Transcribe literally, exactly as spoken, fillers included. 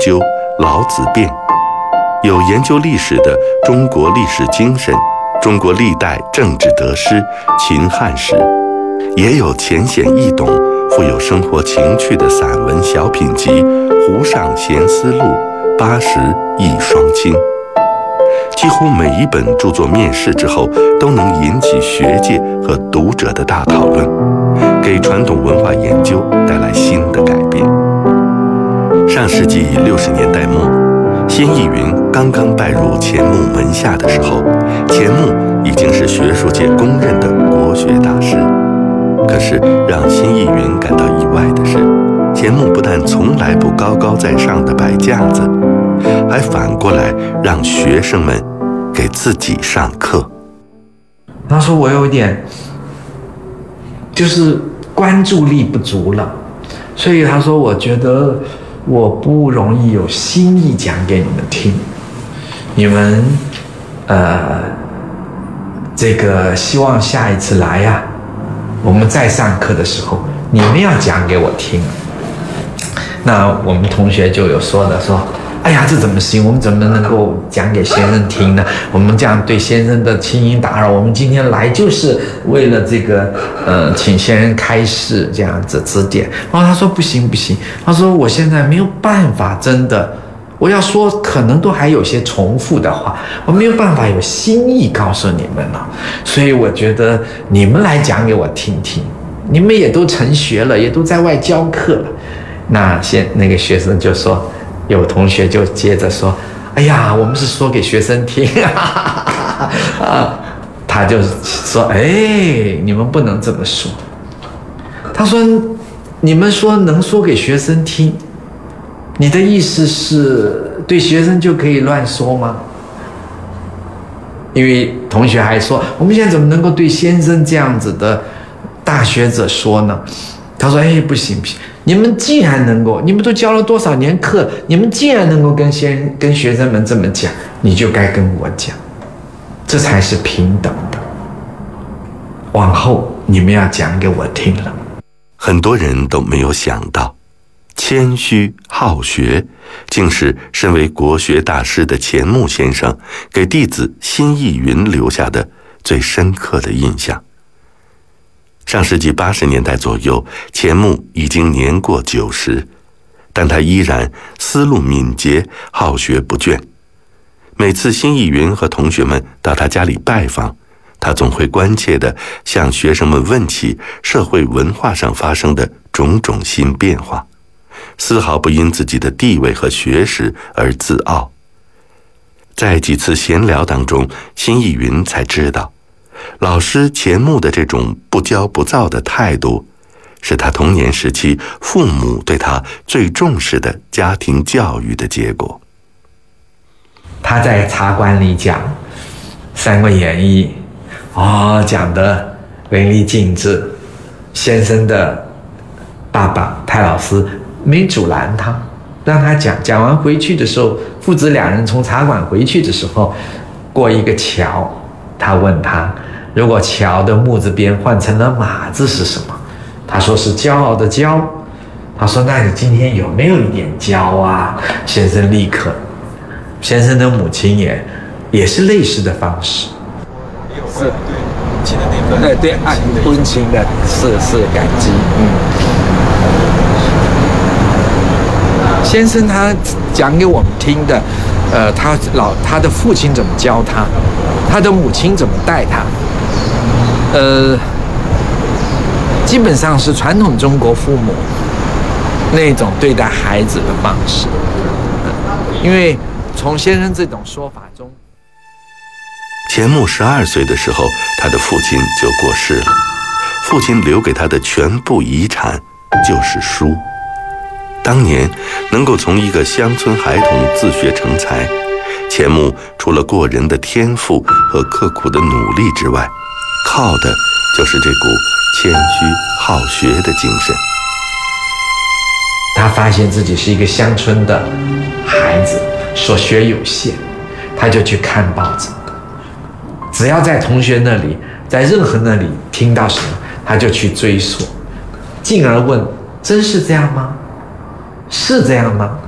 究《老子辩》，有研究历史的《中国历史精神》、中国历代政治得失、秦汉史，也有浅显易懂、富有生活情趣的散文小品集《湖上闲思录》、八十一双亲。几乎每一本著作面世之后，都能引起学界和读者的大讨论，给传统文化研究带来新的改变。上世纪六十年代末，辛逸云刚刚拜入钱穆门下的时候，钱穆已经是学术界公认的国学大师。可是让辛逸云感到意外的是，钱穆不但从来不高高在上的摆架子，还反过来让学生们给自己上课。 他说我有点就是关注力不足了，所以他说我觉得我不容易有新意讲给你们听，你们呃这个希望下一次来呀、啊，我们再上课的时候你们要讲给我听。那我们同学就有说的说，哎呀，这怎么行？我们怎么能够讲给先生听呢？我们这样对先生的轻盈打扰。我们今天来就是为了这个，呃，请先生开示，这样子指点。然后他说不行不行，他说我现在没有办法，真的，我要说可能都还有些重复的话，我没有办法有新意告诉你们了。所以我觉得你们来讲给我听听，你们也都成学了，也都在外教课了。那先那个学生就说。有同学就接着说，哎呀，我们是说给学生听啊。他就说，哎，你们不能这么说。他说，你们说能说给学生听，你的意思是对学生就可以乱说吗？因为同学还说，我们现在怎么能够对先生这样子的大学者说呢？他说，哎，不行不行，你们既然能够，你们都教了多少年课，你们既然能够跟先跟学生们这么讲，你就该跟我讲，这才是平等的。往后你们要讲给我听了。 很多人都没有想到，谦虚好学竟是身为国学大师的钱穆先生给弟子辛逸云留下的最深刻的印象。上世纪八十年代左右，钱穆已经年过九十，但他依然思路敏捷，好学不倦。每次辛逸云和同学们到他家里拜访，他总会关切地向学生们问起社会文化上发生的种种新变化，丝毫不因自己的地位和学识而自傲。在几次闲聊当中，辛逸云才知道，老师钱穆的这种不骄不躁的态度，是他童年时期父母对他最重视的家庭教育的结果。 他在茶馆里讲《三国演义》，哦，讲得淋漓尽致。先生的爸爸太老师没阻拦他，让他讲。讲完回去的时候，父子两人从茶馆回去的时候，过一个桥，他问他，如果桥的木字边换成了马字是什么？他说是骄傲的骄。他说，那你今天有没有一点骄啊？先生立刻，先生的母亲也也是类似的方式，是对对爱温情的，是是感激。嗯，先生他讲给我们听的，呃，他老他的父亲怎么教他，他的母亲怎么带他，呃，基本上是传统中国父母那种对待孩子的方式。因为从先生这种说法中， 钱穆十二岁的时候，他的父亲就过世了。父亲留给他的全部遗产就是书。当年能够从一个乡村孩童自学成才，钱穆除了过人的天赋和刻苦的努力之外，靠的就是这股谦虚好学的精神。 他发现自己是一个乡村的孩子，所学有限，他就去看报纸，只要在同学那里，在任何那里听到什么，他就去追溯，进而问，真是这样吗？是这样吗？